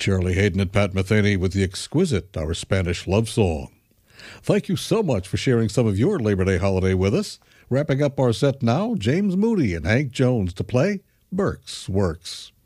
Charlie Hayden and Pat Metheny with the exquisite Our Spanish Love Song. Thank you so much for sharing some of your Labor Day holiday with us. Wrapping up our set now, James Moody and Hank Jones to play Burke's Works.